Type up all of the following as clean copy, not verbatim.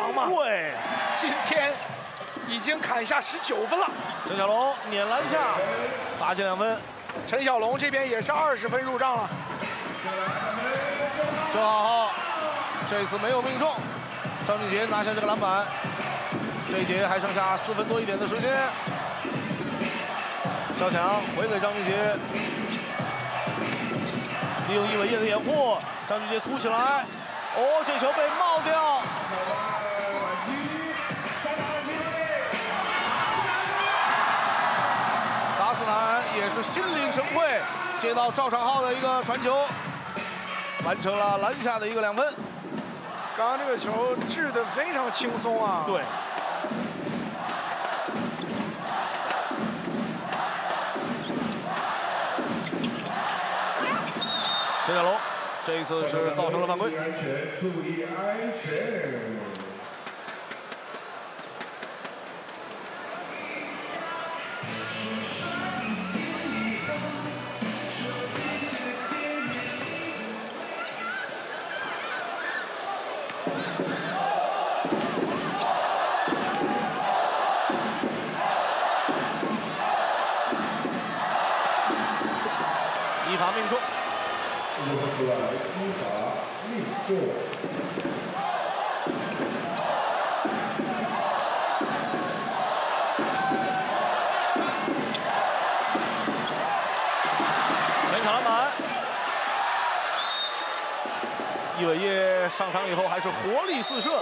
忙嘛。 对， 今天已经砍下19分了。 陈小龙碾篮下，打进2分。 陈小龙这边也是20分入账了。 郑浩浩这次没有命中，张俊杰拿下这个篮板。这一节还剩下4分多一点的时间。肖强回给张俊杰，利用易伟业的掩护，张俊杰突起来。哦，这球被帽掉。达斯坦也是心领神会，接到赵长浩的一个传球，完成了篮下的一个2分。 刚刚这个球掷得非常轻松啊。 对。陈小龙这一次是造成了犯规。 注意安全。 依法命中。 依法命中。 前场篮板。易伟业上场以后还是活力四射。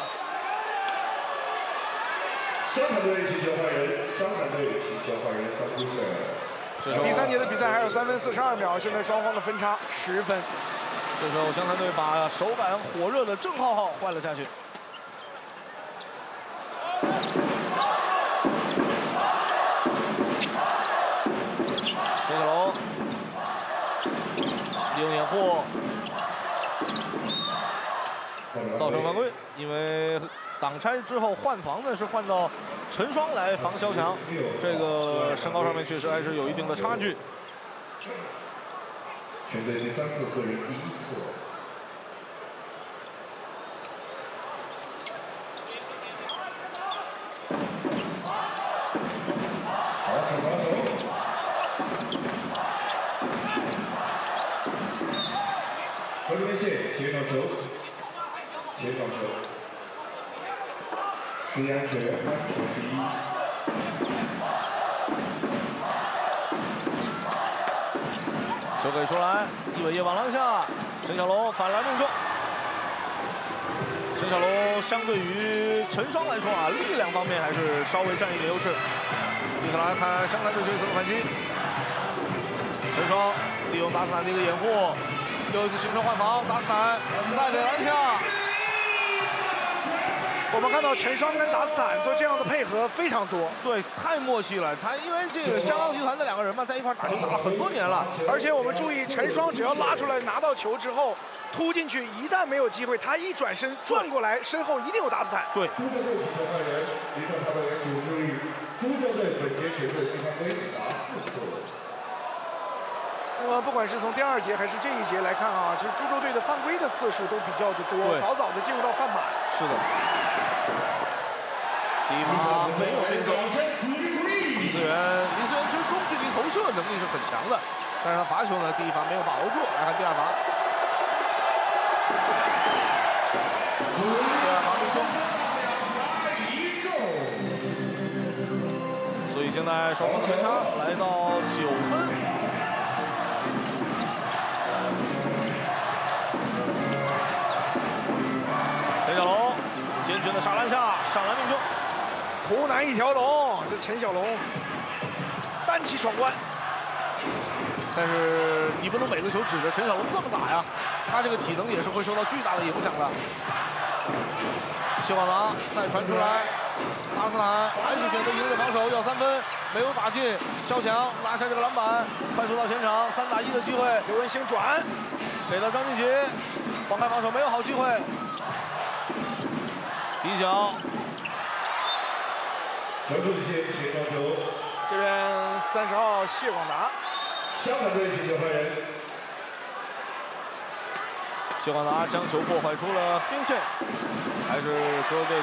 香港队起球换人，香港队起球换人3分射。 第3节的比赛还有3分42秒，现在双方的分差10分。 这时候湘潭队把手感火热的郑浩浩换了下去。陈小龙利用掩护，造成犯规，因为挡拆之后换防呢是换到陈双来防肖强，这个身高上面确实还是有一定的差距。 全队第3次个人第1次。好手好手。和边线前场球，前场球。注意安全，安全第一。 球给出来，易伟业往篮下，陈小龙反篮命中。陈小龙相对于陈双来说啊，力量方面还是稍微占一点优势。接下来看湘潭队这次的反击，陈双利用达斯坦的一个掩护，又一次形成换防，达斯坦再给篮下。 我们看到陈双跟达斯坦做这样的配合非常多， 对，太默契了。他因为这个香港集团的2个人嘛，在一块打球打了很多年了， 而且我们注意陈双只要拉出来拿到球之后突进去，一旦没有机会，他一转身转过来，身后一定有达斯坦。 对。 朱教队起球换人，离场发动员请注意，朱教队本节全队犯规达4次。 那么不管是从第2节还是这一节来看啊，其实株洲队的犯规的次数都比较的多，早早的进入到犯满。 是的。第一罚没有命中。李思源其实中距离投射能力是很强的，但是他罚球呢，第一罚没有把握住。来看第2罚，第2罚命中。所以现在双方的分差来到9分。陈小龙坚决的上篮下，上篮命中。 湖南一条龙，这陈小龙单骑闯关。 但是你不能每个球指着陈小龙这么打呀，他这个体能也是会受到巨大的影响的。谢广达再传出来，达斯坦还是选择迎着防守要3分，没有打进。肖强拿下这个篮板，快速到前场，3打1的机会。 刘文星转给到张俊杰，放开防守没有好机会。底角。 小主线前场球， 这边30号谢广达， 香港队起球换人。 谢广达将球破坏出了边线，还是洲队。